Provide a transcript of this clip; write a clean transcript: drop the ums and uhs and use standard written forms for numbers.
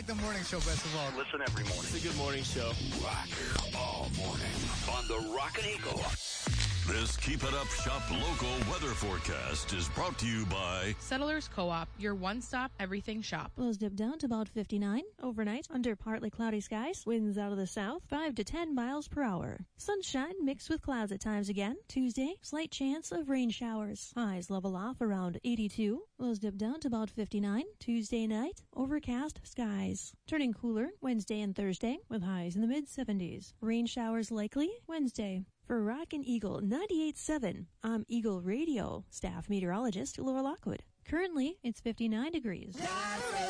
like the morning show best of all. Listen every morning. It's a good morning show. Rock all morning on the Rockin' Eagle. This Keep It Up Shop local weather forecast is brought to you by Settlers Co-op, your one-stop everything shop. Lows dip down to about 59. Overnight, under partly cloudy skies. Winds out of the south, 5 to 10 miles per hour. Sunshine mixed with clouds at times again. Tuesday, slight chance of rain showers. Highs level off around 82. Lows dip down to about 59. Tuesday night, overcast skies. Turning cooler Wednesday and Thursday, with highs in the mid-70s. Rain showers likely Wednesday. For Rockin' Eagle 98.7, I'm Eagle Radio staff meteorologist Laura Lockwood. Currently, it's 59 degrees.